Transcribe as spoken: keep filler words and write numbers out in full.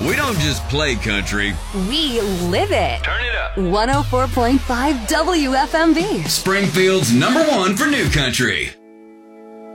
We don't just play country. We live it. Turn it up. one oh four point five W F M V. Springfield's number one for new country.